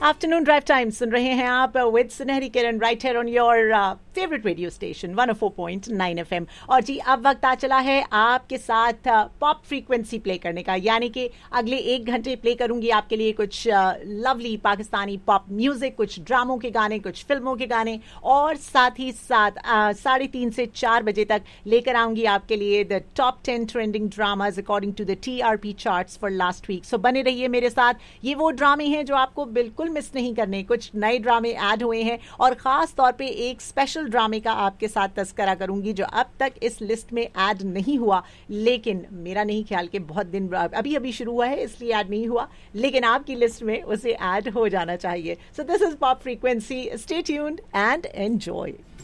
Afternoon drive time सुन रहे हैं आप विद सुनहरी किरण right here on your favourite radio station 104.9 FM। और जी अब वक्त आ चला है आपके साथ पॉप फ्रीक्वेंसी प्ले करने का, यानी कि अगले 1 घंटे प्ले करूंगी आपके लिए कुछ लवली पाकिस्तानी पॉप म्यूजिक, कुछ ड्रामों के गाने, कुछ फिल्मों के गाने, और साथ ही साथ 3:30 से 4 बजे तक लेकर आऊंगी आपके लिए the top 10 trending dramas according to the TRP charts for last week. सो बने रहिए मेरे साथ। ये वो ड्रामे हैं जो आपको बिल्कुल मिस नहीं करने। कुछ नए ड्रामे ऐड हुए हैं और खास तौर पे एक स्पेशल ड्रामे का आपके साथ तस्करा करूंगी जो अब तक इस लिस्ट में ऐड नहीं हुआ, लेकिन मेरा नहीं ख्याल कि बहुत दिन अभी शुरू हुआ है इसलिए ऐड नहीं हुआ, लेकिन आपकी लिस्ट में उसे ऐड हो जाना चाहिए। So this is pop frequency, stay tuned and enjoy.